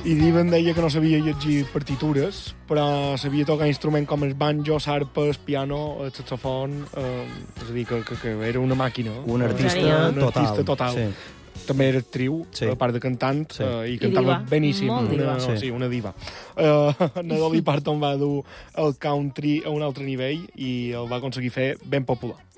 I Dylan deia que no sabia llegir partitures, però sabia tocar instruments com el banjo, l'arpa, el piano, el saxofon, és a dir, que era una màquina. Un artista un total. artista total. Sí. També era actriu, a part de cantant, i cantava beníssim. Una diva. Dolly Parton va dur el country a un altre nivell i el va aconseguir fer ben popular.